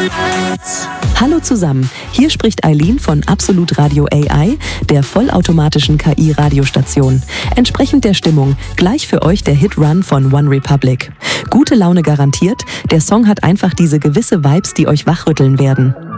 Hallo zusammen, hier spricht Eileen von Absolut Radio AI, der vollautomatischen KI-Radiostation. Entsprechend der Stimmung, gleich für euch der Hit-Run von One Republic. Gute Laune garantiert, der Song hat einfach diese gewisse Vibes, die euch wachrütteln werden.